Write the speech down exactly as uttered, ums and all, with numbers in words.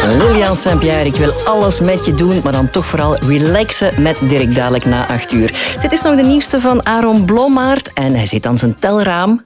Lilian Saint-Pierre, ik wil alles met je doen, maar dan toch vooral relaxen met Dirk dadelijk na acht uur. Dit is nog de nieuwste van Aaron Blommaert en hij zit aan zijn telraam.